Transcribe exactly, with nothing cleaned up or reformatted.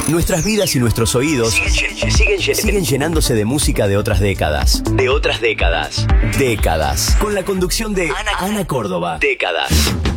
Nuestras vidas y nuestros oídos siguen, siguen, siguen llenándose de música de otras décadas. De otras décadas. Décadas. Con la conducción de Ana, Ana Córdoba. Décadas.